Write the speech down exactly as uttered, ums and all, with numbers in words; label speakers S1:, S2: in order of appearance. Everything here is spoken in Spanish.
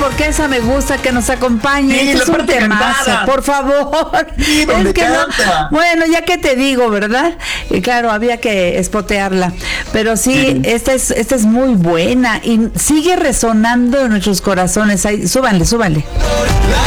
S1: porque esa me gusta que nos acompañe.
S2: Sí,
S1: este
S2: la
S1: es un
S2: parte
S1: temazo,
S2: cantada.
S1: por favor.
S2: Sí, donde
S1: Es que no-
S2: canta.
S1: bueno, ya que te digo, ¿verdad? Y claro, había que espotearla. Pero sí,
S2: Sí.
S1: esta es, esta es muy buena y sigue resonando en nuestros corazones. Ahí, súbanle, súbanle.